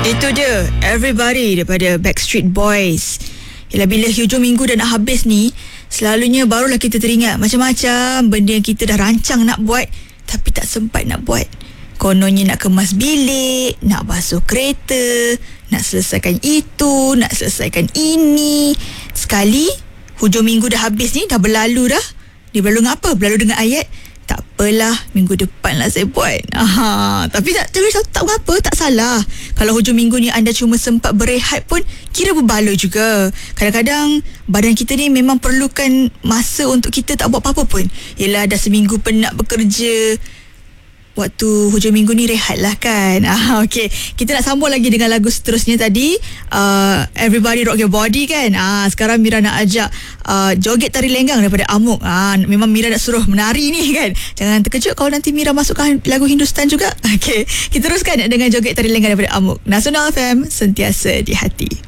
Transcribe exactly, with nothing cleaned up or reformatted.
Itu dia Everybody daripada Backstreet Boys. Yalah, bila hujung minggu dah nak habis ni, selalunya barulah kita teringat macam-macam benda yang kita dah rancang nak buat tapi tak sempat nak buat. Kononnya nak kemas bilik, nak basuh kereta, nak selesaikan itu, nak selesaikan ini. Sekali hujung minggu dah habis ni, dah berlalu dah. Dia berlalu dengan apa? Berlalu dengan ayat, tak apalah, minggu depan lah saya buat. Aha, tapi tak, tak, tak, tak apa, tak salah. Kalau hujung minggu ni anda cuma sempat berehat pun kira berbaloi juga. Kadang-kadang badan kita ni memang perlukan masa untuk kita tak buat apa-apa pun. Yelah, dah seminggu penat bekerja, waktu hujung minggu ni rehat lah kan. Ah, okay. Kita nak sambung lagi dengan lagu seterusnya tadi, uh, Everybody Rock Your Body kan. Ah, sekarang Mira nak ajak uh, joget tari lenggang daripada Amok. Ah, memang Mira nak suruh menari ni kan. Jangan terkejut kalau nanti Mira masukkan lagu Hindustan juga. Okay, kita teruskan dengan joget tari lenggang daripada Amok. Nasional F M, sentiasa di hati.